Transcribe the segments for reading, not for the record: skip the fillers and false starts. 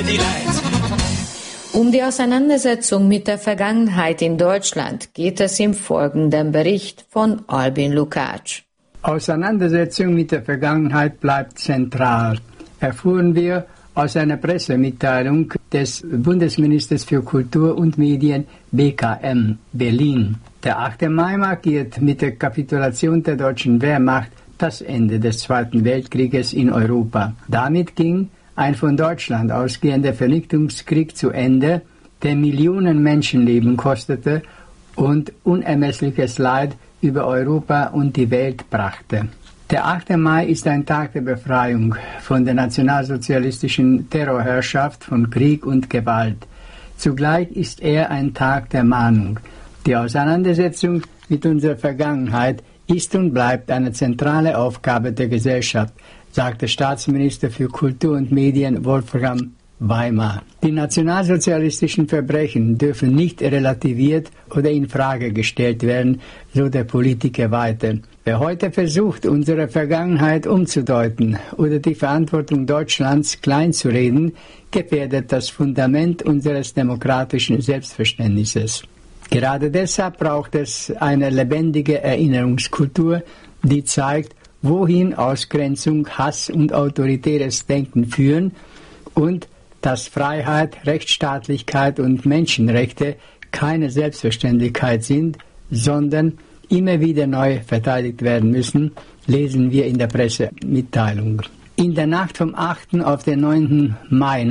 die Leid. Um die Auseinandersetzung mit der Vergangenheit in Deutschland geht es im folgenden Bericht von Albin Lukács. Auseinandersetzung mit der Vergangenheit bleibt zentral, erfuhren wir aus einer Pressemitteilung des Bundesministers für Kultur und Medien BKM Berlin. Der 8. Mai markiert mit der Kapitulation der deutschen Wehrmacht das Ende des Zweiten Weltkrieges in Europa. Damit ging ein von Deutschland ausgehender Vernichtungskrieg zu Ende, der Millionen Menschenleben kostete und unermessliches Leid über Europa und die Welt brachte. Der 8. Mai ist ein Tag der Befreiung von der nationalsozialistischen Terrorherrschaft, von Krieg und Gewalt. Zugleich ist er ein Tag der Mahnung. Die Auseinandersetzung mit unserer Vergangenheit ist und bleibt eine zentrale Aufgabe der Gesellschaft, sagte Staatsminister für Kultur und Medien Wolfram Weimar. Die nationalsozialistischen Verbrechen dürfen nicht relativiert oder in Frage gestellt werden, so der Politiker weiter. Wer heute versucht, unsere Vergangenheit umzudeuten oder die Verantwortung Deutschlands kleinzureden, gefährdet das Fundament unseres demokratischen Selbstverständnisses. Gerade deshalb braucht es eine lebendige Erinnerungskultur, die zeigt, wohin Ausgrenzung, Hass und autoritäres Denken führen und dass Freiheit, Rechtsstaatlichkeit und Menschenrechte keine Selbstverständlichkeit sind, sondern immer wieder neu verteidigt werden müssen, lesen wir in der Pressemitteilung. In der Nacht vom 8. auf den 9. Mai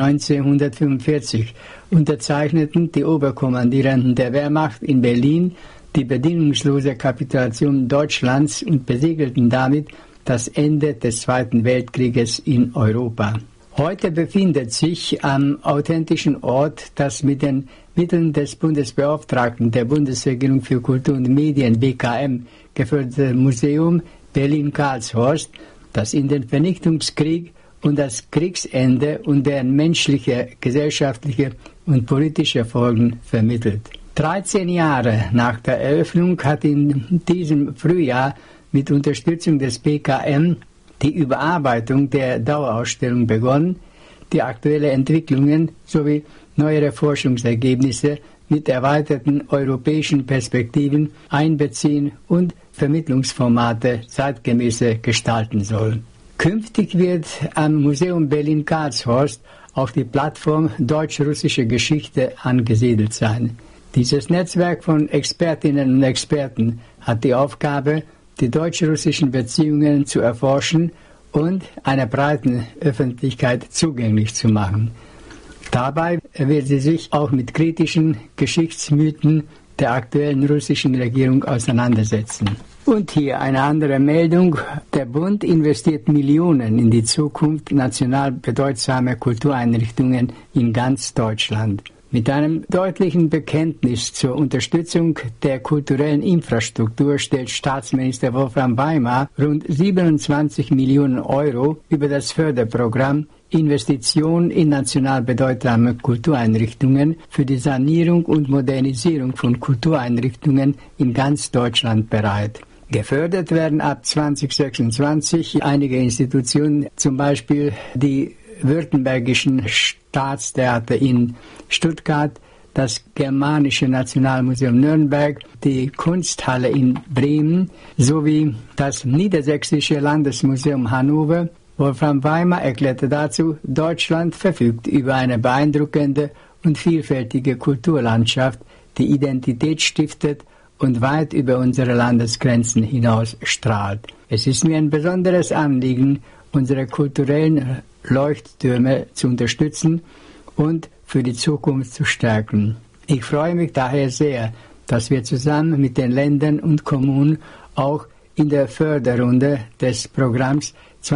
1945 unterzeichneten die Oberkommandierenden der Wehrmacht in Berlin die bedingungslose Kapitulation Deutschlands und besiegelten damit das Ende des Zweiten Weltkrieges in Europa. Heute befindet sich am authentischen Ort das mit den Mitteln des Bundesbeauftragten der Bundesregierung für Kultur und Medien BKM geförderte Museum Berlin-Karlshorst, das in den Vernichtungskrieg und das Kriegsende und deren menschliche, gesellschaftliche und politische Folgen vermittelt. 13 Jahre nach der Eröffnung hat in diesem Frühjahr mit Unterstützung des BKM die Überarbeitung der Dauerausstellung begonnen, die aktuelle Entwicklungen sowie neuere Forschungsergebnisse mit erweiterten europäischen Perspektiven einbeziehen und Vermittlungsformate zeitgemäßer gestalten soll. Künftig wird am Museum Berlin-Karlshorst auch die Plattform Deutsch-Russische Geschichte angesiedelt sein. Dieses Netzwerk von Expertinnen und Experten hat die Aufgabe, die deutsch-russischen Beziehungen zu erforschen und einer breiten Öffentlichkeit zugänglich zu machen. Dabei wird sie sich auch mit kritischen Geschichtsmythen der aktuellen russischen Regierung auseinandersetzen. Und hier eine andere Meldung. Der Bund investiert Millionen in die Zukunft national bedeutsamer Kultureinrichtungen in ganz Deutschland. Mit einem deutlichen Bekenntnis zur Unterstützung der kulturellen Infrastruktur stellt Staatsminister Wolfram Weimar rund 27 Millionen Euro über das Förderprogramm Investitionen in national bedeutsame Kultureinrichtungen für die Sanierung und Modernisierung von Kultureinrichtungen in ganz Deutschland bereit. Gefördert werden ab 2026 einige Institutionen, zum Beispiel die Württembergischen Staatstheater in Stuttgart, das Germanische Nationalmuseum Nürnberg, die Kunsthalle in Bremen sowie das Niedersächsische Landesmuseum Hannover. Wolfram Weimar erklärte dazu, Deutschland verfügt über eine beeindruckende und vielfältige Kulturlandschaft, die Identität stiftet und weit über unsere Landesgrenzen hinaus strahlt. Es ist mir ein besonderes Anliegen, unsere kulturellen Leuchttürme zu unterstützen und für die Zukunft zu stärken. Ich freue mich daher sehr, dass wir zusammen mit den Ländern und Kommunen auch in der Förderrunde des Programms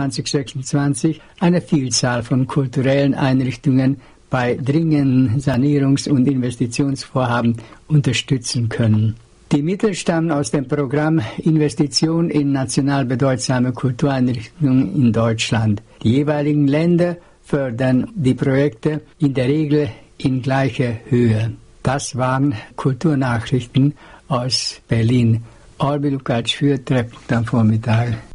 2026 eine Vielzahl von kulturellen Einrichtungen bei dringenden Sanierungs- und Investitionsvorhaben unterstützen können. Die Mittel stammen aus dem Programm Investition in national bedeutsame Kultureinrichtungen in Deutschland. Die jeweiligen Länder fördern die Projekte in der Regel in gleicher Höhe. Das waren Kulturnachrichten aus Berlin. Albin Lukács für Treffpunkt am Vormittag.